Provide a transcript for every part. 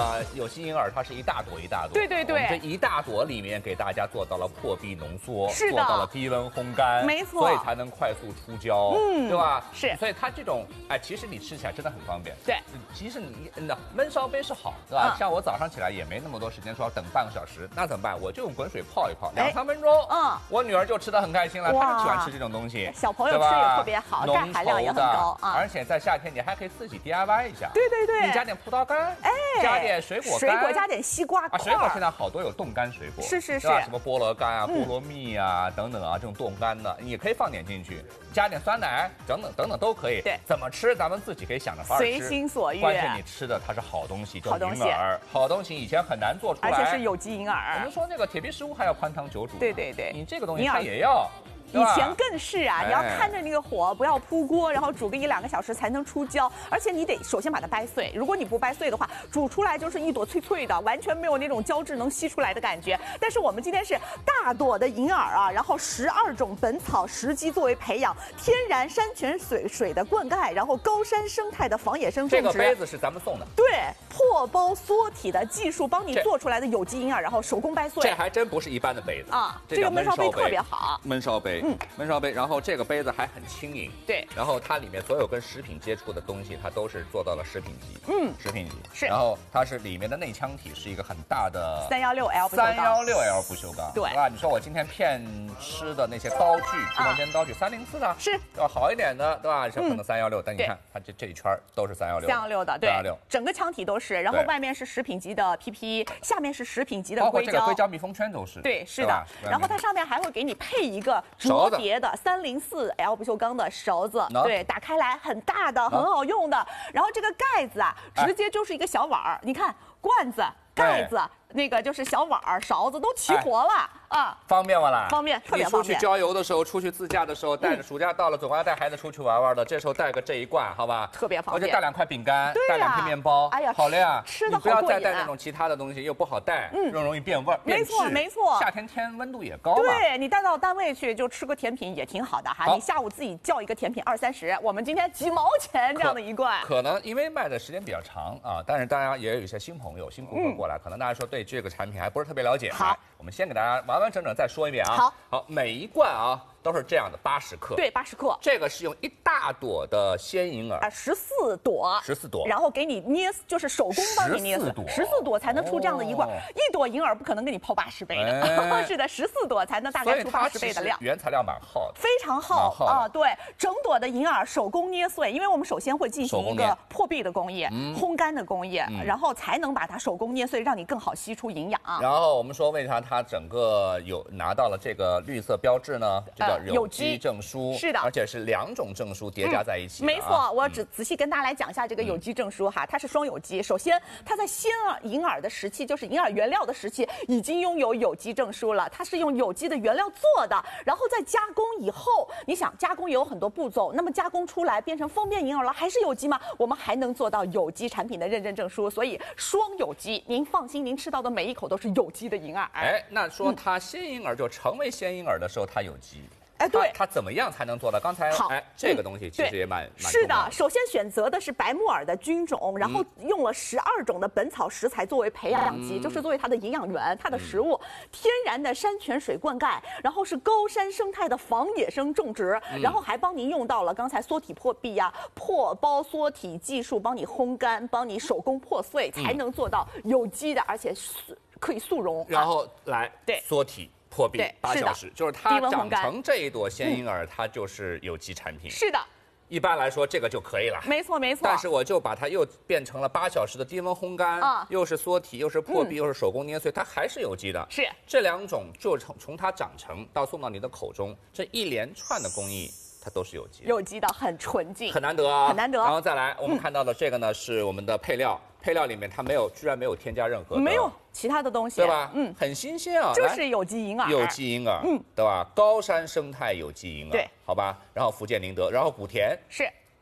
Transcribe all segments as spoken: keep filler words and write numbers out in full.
个有机银耳它是一大朵一大朵， 对对对， 我们这一大朵里面给大家做到了破壁浓缩， 是的， 做到了低温烘干， 没错， 所以才能快速出胶， 嗯， 对吧？ 是， 所以它这种哎，其实你吃起来真的很方便。 对， 其实你那焖烧杯是好，对吧？像我早上起来也没那么多时间说要等半个小时，那怎么办？我就用滚水泡一泡，两三分钟，嗯，我女儿就吃得很开心了，她就喜欢吃这种东西， 小朋友吃也特别好，钙含量也很高啊。 而且在夏天你还可以自己 D I Y 一下， 对对对， 你加点葡萄干，哎，加点水果干， 水果加点西瓜啊，水果现在好多有冻干水果， 是是是， 什么菠萝干啊、菠萝蜜啊等等啊，这种冻干的，你也可以放点进去，加点酸奶等等等等都可以。 对， 怎么吃咱们自己可以想着法儿吃， 随心所欲。 关键你吃的它是好东西， 好东西， 好东西以前很难做出来， 而且是有机银耳。 我们说那个铁皮食物还要宽汤久煮， 对对对， 你这个东西它也要。 以前更是啊，你要看着那个火，不要扑锅，然后煮个一两个小时才能出胶，而且你得首先把它掰碎。如果你不掰碎的话，煮出来就是一朵脆脆的，完全没有那种胶质能吸出来的感觉。但是我们今天是大朵的银耳啊，然后十二种本草时机作为培养，天然山泉水水的灌溉，然后高山生态的仿野生种植。 这个杯子是咱们送的， 对，破包缩体的技术帮你做出来的有机银耳，然后手工掰碎。 这还真不是一般的杯子啊，这个焖烧杯特别好， 焖烧杯。嗯，焖烧杯，然后这个杯子还很轻盈， 对， 然后它里面所有跟食品接触的东西，它都是做到了食品级， 嗯， 食品级是， 然后它是里面的内腔体是一个很大的三幺六 L 三幺六 L 不锈钢， 对， 对吧？你说我今天片吃的那些刀具，直播间刀具三零四的， 是， 要好一点的，对吧？像可能三幺六，但你看它这这一圈都是三幺六， 三幺六的，对， 三幺六， 整个腔体都是，然后外面是食品级的 P P， 下面是食品级的硅胶， 包括这个硅胶密封圈都是， 对，是的，然后它上面还会给你配一个折叠的三零四 L 不锈钢的勺子，对，打开来很大的，很好用的。然后这个盖子啊，直接就是一个小碗儿，你看罐子、盖子，那个就是小碗儿、勺子都齐活了啊， 方便不啦？ 方便，特别方便。 你出去郊游的时候，出去自驾的时候，带着暑假到了，总要带孩子出去玩玩的，这时候带个这一罐，好吧？ 特别方便。 而且带两块饼干，带两片面包， 哎呀， 好了呀， 吃的好过瘾。你不要再带那种其他的东西，又不好带，嗯，又容易变味儿。 没错没错， 夏天天温度也高， 对你带到单位去就吃个甜品也挺好的哈。你下午自己叫一个甜品二三十，我们今天几毛钱这样的一罐。 可能因为卖的时间比较长啊，但是大家也有一些新朋友、新顾客过来，可能大家说对这个产品还不是特别了解。 好， 我们先给大家完完整整再说一遍啊。 好， 好，每一罐啊都是这样的，八十克。 对，八十克。 这个是用一大朵的鲜银耳， 啊，十四朵， 十四朵， 然后给你捏，就是手工帮你捏死，十四朵才能出这样的一罐。一朵银耳不可能给你泡八十杯的，是的，十四朵才能大概出八十杯的量。 原材料蛮厚的， 非常厚啊，对，整朵的银耳手工捏碎，因为我们首先会进行一个破壁的工艺、烘干的工艺，然后才能把它手工捏碎，让你更好吸出营养。 然后我们说，为啥它整个有拿到了这个绿色标志呢？这叫有机证书， 是的， 而且是两种证书叠加在一起。 没错，我只仔细跟大家来讲一下这个有机证书哈，它是双有机。首先，它在鲜耳银耳的时期，就是银耳原料的时期，已经拥有有机证书了。它是用有机的原料做的，然后在加工以后，你想加工也有很多步骤，那么加工出来变成方便银耳了，还是有机吗？我们还能做到有机产品的认证证书，所以双有机，您放心，您吃到的每一口都是有机的银耳。 哎，那说它鲜银耳就成为鲜银耳的时候，它有机。 哎，对， 它怎么样才能做到？刚才哎，这个东西其实也蛮蛮是的。首先选择的是白木耳的菌种，然后用了十二种的本草食材作为培养基，就是作为它的营养源、它的食物。天然的山泉水灌溉，然后是高山生态的仿野生种植，然后还帮您用到了刚才缩体破壁呀、破包缩体技术，帮你烘干，帮你手工破碎，才能做到有机的，而且可以速溶。 然后来对缩体。破壁八小时，就是它长成这一朵鲜银耳，它就是有机产品。 是的， 一般来说这个就可以了。 没错没错。 但是我就把它又变成了八小时的低温烘干，啊，又是缩体，又是破壁，又是手工捏碎，它还是有机的。 是这两种，就从从它长成到送到你的口中，这一连串的工艺。它都是有机的， 有机的，很纯净， 很难得啊， 很难得。 然后再来，我们看到的这个呢，是我们的配料，配料里面它没有，居然没有添加任何没有其他的东西， 对吧？ 嗯， 很新鲜啊， 就是有机银耳， 有机银耳，嗯，对吧？高山生态有机银耳， 对， 好吧。然后福建宁德，然后古田是。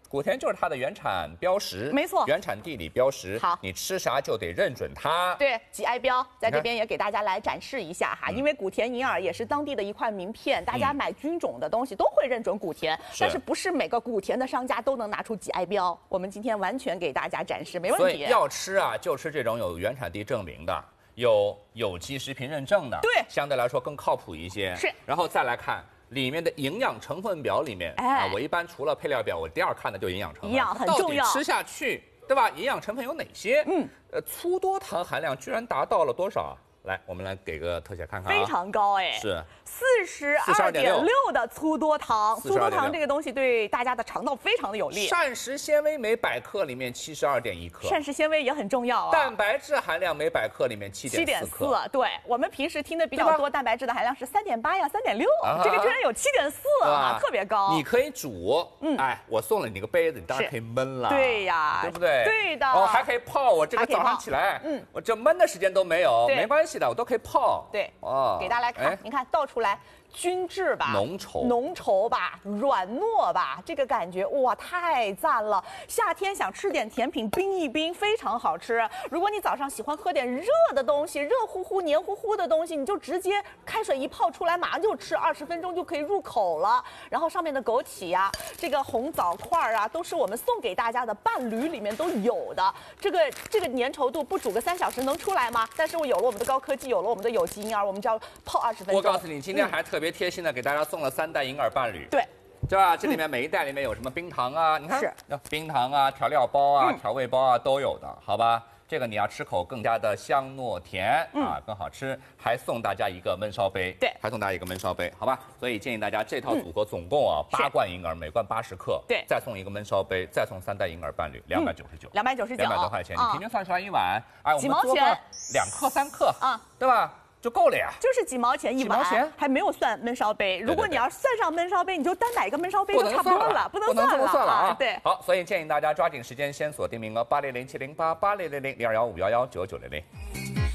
谷田就是它的原产标识， 没错， 原产地理标识。 好， 你吃啥就得认准它。 对 G I 标在这边也给大家来展示一下哈，因为谷田银耳也是当地的一块名片，大家买菌种的东西都会认准谷田，但是不是每个谷田的商家都能拿出 G I 标。我们今天完全给大家展示，没问题。 所以要吃啊，就吃这种有原产地证明的，有有机食品认证的， 对， 相对来说更靠谱一些。 是， 然后再来看。里面的营养成分表里面，哎、啊，我一般除了配料表，我第二看的就营养成分。 营养很重要， 到底吃下去，对吧？营养成分有哪些？嗯，呃，粗多糖含量居然达到了多少啊？来，我们来给个特写看看、啊， 非常高哎， 是四十二点六的粗多糖，粗多糖这个东西对大家的肠道非常的有利。 膳食纤维每百克里面七十二点一克， 膳食纤维也很重要啊。 蛋白质含量每百克里面七点四克， 对我们平时听的比较多，蛋白质的含量是三点八呀，三点六，这个居然有七点四啊，特别高。 你可以煮，嗯，哎，我送了你个杯子，你当然可以焖了， 对呀， 对不对？ 对的。 哦，还可以泡，我这个早上起来，嗯，我这焖的时间都没有，没关系的，我都可以泡。 对，哦，给大家来看，您看倒出来。均质吧， 浓稠， 浓稠吧，软糯吧，这个感觉哇，太赞了！夏天想吃点甜品，冰一冰非常好吃。如果你早上喜欢喝点热的东西，热乎乎、黏糊糊的东西，你就直接开水一泡出来，马上就吃，二十分钟就可以入口了。然后上面的枸杞呀、啊，这个红枣块啊，都是我们送给大家的伴侣里面都有的。这个这个粘稠度不煮个三小时能出来吗？但是我有了我们的高科技，有了我们的有机银耳，我们只要泡二十分钟。 我告诉你，今天还特别。特别贴心的给大家送了三袋银耳伴侣， 对， 对吧？这里面每一袋里面有什么冰糖啊？你看， 是冰糖啊、调料包啊、调味包啊都有的，好吧？这个你要吃口更加的香糯甜啊，更好吃，还送大家一个焖烧杯， 对， 还送大家一个焖烧杯，好吧？所以建议大家这套组合总共啊八罐银耳，每罐八十克， 对， 再送一个焖烧杯，再送三袋银耳伴侣，两百九十九， 两百九十九， 两百多块钱，你平均算出来一碗，哎， 几毛钱， 两克三克啊，对吧？就够了呀， 就是几毛钱一碗，还没有算焖烧杯。如果你要算上焖烧杯，你就单买一个焅烧杯就差不多了，不能算了， 算了啊。 对， 好，所以建议大家抓紧时间先锁定名额八零零七零八八零零零零二幺五幺幺九九零零。